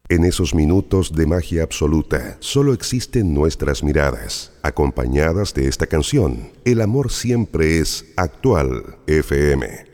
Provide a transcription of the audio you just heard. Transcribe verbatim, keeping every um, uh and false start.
En esos minutos de magia absoluta, solo existen nuestras miradas. Acompañadas de esta canción, el amor siempre es Actual F M.